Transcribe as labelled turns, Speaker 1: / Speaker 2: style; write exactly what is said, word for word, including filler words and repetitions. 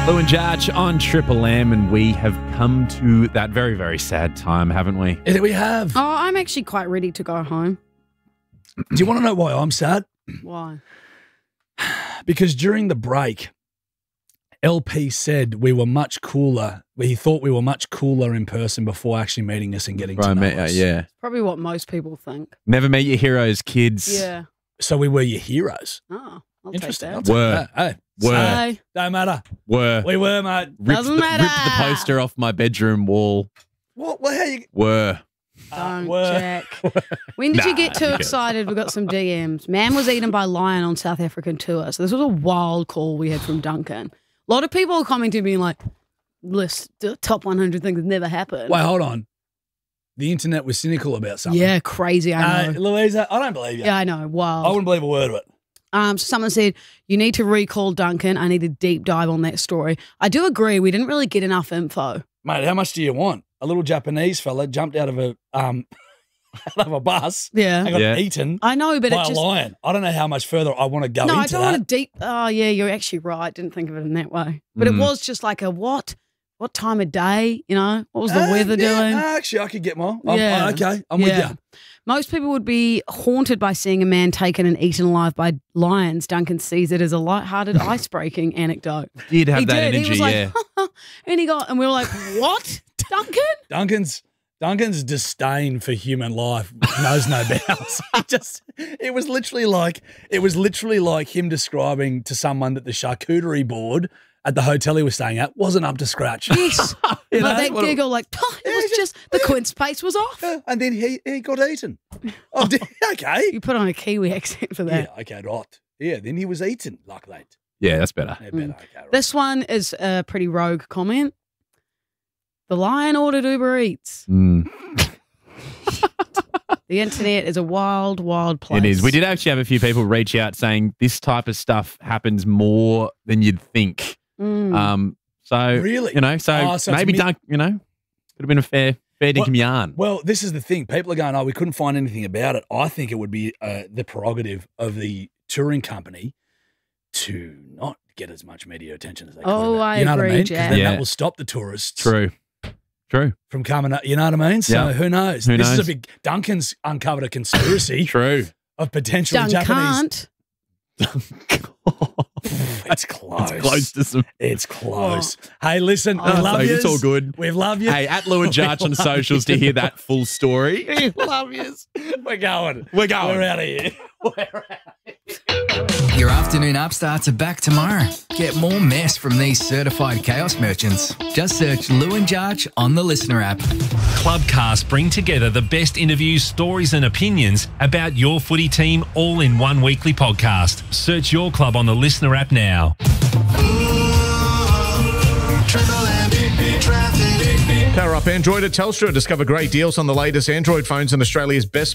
Speaker 1: Lou and Jarch on Triple M, and we have come to that very, very sad time, haven't we?
Speaker 2: Yeah, we have.
Speaker 3: Oh, I'm actually quite ready to go home.
Speaker 2: Do you want to know why I'm sad?
Speaker 3: Why?
Speaker 2: Because during the break, L P said we were much cooler. He thought we were much cooler in person before actually meeting us and getting
Speaker 1: Right,
Speaker 2: to know
Speaker 1: mate,
Speaker 2: us.
Speaker 1: yeah.
Speaker 3: Probably what most people think.
Speaker 1: Never meet your heroes, kids.
Speaker 3: Yeah.
Speaker 2: So we were your heroes.
Speaker 3: Oh, I'll
Speaker 2: Interesting.
Speaker 3: take
Speaker 2: I'll
Speaker 3: that.
Speaker 2: take
Speaker 1: Were.
Speaker 2: that. Hey,
Speaker 1: Were.
Speaker 3: Hey,
Speaker 2: don't matter.
Speaker 1: Were.
Speaker 2: We were, mate.
Speaker 1: Ripped
Speaker 3: Doesn't
Speaker 1: the,
Speaker 3: matter.
Speaker 1: ripped the poster off my bedroom wall.
Speaker 2: What? Well, how you?
Speaker 1: Were.
Speaker 3: don't
Speaker 2: were.
Speaker 3: check. When did you
Speaker 1: Nah,
Speaker 3: get too
Speaker 1: you good.
Speaker 3: excited? We got some D Ms. Man was eaten by lion on South African tour. So this was a wild call we had from Duncan. A lot of people are commenting being like, list the top one hundred things that never happened.
Speaker 2: Wait, hold on. The internet was cynical about something.
Speaker 3: Yeah, crazy. I
Speaker 2: Uh,
Speaker 3: know.
Speaker 2: Louisa, I don't believe you.
Speaker 3: yeah, I know.
Speaker 2: I
Speaker 3: Wild.
Speaker 2: wouldn't believe a word of it.
Speaker 3: Um, so someone said, you need to recall Duncan. I need a deep dive on that story. I do agree. We didn't really get enough info.
Speaker 2: Mate, how much do you want? A little Japanese fella jumped out of a um out of a bus
Speaker 3: Yeah.
Speaker 2: and got
Speaker 1: Yeah.
Speaker 2: eaten
Speaker 3: I know, but
Speaker 2: by
Speaker 3: it
Speaker 2: a
Speaker 3: just.
Speaker 2: lion. I don't know how much further I want to go
Speaker 3: No, I
Speaker 2: into
Speaker 3: don't
Speaker 2: that.
Speaker 3: want to deep. Oh, yeah, you're actually right. Didn't think of it in that way. But
Speaker 1: Mm.
Speaker 3: it was just like a what? What time of day? You know, what was the
Speaker 2: Uh,
Speaker 3: weather
Speaker 2: yeah,
Speaker 3: doing?
Speaker 2: no, actually, I could get more. I'm,
Speaker 3: Yeah.
Speaker 2: uh, okay, I'm with
Speaker 3: Yeah.
Speaker 2: you.
Speaker 3: Most people would be haunted by seeing a man taken and eaten alive by lions. Duncan sees it as a light-hearted, ice-breaking anecdote.
Speaker 1: Did have
Speaker 3: he
Speaker 1: that
Speaker 3: did.
Speaker 1: energy,
Speaker 3: he was like,
Speaker 1: yeah.
Speaker 3: and he got, and we were like, what, Duncan?
Speaker 2: Duncan's Duncan's disdain for human life knows no bounds. It just it was literally like it was literally like him describing to someone that the charcuterie board at the hotel he was staying at wasn't up to scratch.
Speaker 3: Yes.
Speaker 2: You know,
Speaker 3: But that
Speaker 2: what a-
Speaker 3: giggle, like, "Oh, it
Speaker 2: Yeah,
Speaker 3: was
Speaker 2: just-
Speaker 3: just, the quince pace was off.
Speaker 2: Yeah, and then he he got eaten. Oh, did- okay.
Speaker 3: You put on a Kiwi accent for that.
Speaker 2: Yeah, okay, right. Yeah, then he was eaten like that.
Speaker 1: Yeah, that's better.
Speaker 2: Yeah, better, okay, right.
Speaker 3: This one is a pretty rogue comment. The lion ordered Uber Eats.
Speaker 1: Mm.
Speaker 3: The internet is a wild, wild place.
Speaker 1: It is. We did actually have a few people reach out saying this type of stuff happens more than you'd think.
Speaker 3: Mm.
Speaker 1: Um, so
Speaker 2: Really?
Speaker 1: you know, so,
Speaker 2: Oh, so it's
Speaker 1: maybe
Speaker 2: mi-
Speaker 1: Dunk, you know, could have been a fair, fair
Speaker 2: Well-
Speaker 1: dinkum yarn.
Speaker 2: Well, this is the thing. People are going, oh, we couldn't find anything about it. I think it would be uh, the prerogative of the touring company to not get as much media attention as they could.
Speaker 3: Oh,
Speaker 2: about it.
Speaker 3: I
Speaker 2: You know what I
Speaker 3: agree,
Speaker 2: mean? 'Cause
Speaker 3: Jack.
Speaker 2: then
Speaker 1: Yeah.
Speaker 2: that will stop the tourists
Speaker 1: True, true,
Speaker 2: from coming up. You know what I mean? So
Speaker 1: Yeah.
Speaker 2: who knows?
Speaker 1: Who
Speaker 2: this is
Speaker 1: knows?
Speaker 2: a big. Duncan's uncovered a conspiracy
Speaker 1: true.
Speaker 2: of potential
Speaker 3: Dunk
Speaker 2: Japanese.
Speaker 3: can't.
Speaker 2: It's close.
Speaker 1: It's close to some.
Speaker 2: It's close. Hey, listen, we
Speaker 1: Oh,
Speaker 2: love
Speaker 1: it's
Speaker 2: you.
Speaker 1: it's all good.
Speaker 2: We love you.
Speaker 1: Hey, at Lou and Jarch on
Speaker 2: We
Speaker 1: socials to
Speaker 2: love
Speaker 1: hear
Speaker 2: you.
Speaker 1: that full story. love yous.
Speaker 2: We're going.
Speaker 1: We're going.
Speaker 2: We're out of here. We're
Speaker 4: Your afternoon upstarts are back tomorrow. Get more mess from these certified chaos merchants. Just search Lou and Jarch on the Listener app.
Speaker 5: Clubcast bring together the best interviews, stories and opinions about your footy team all in one weekly podcast. Search your club on the Listener app now.
Speaker 6: Power up Android at Telstra. Discover great deals on the latest Android phones and Australia's best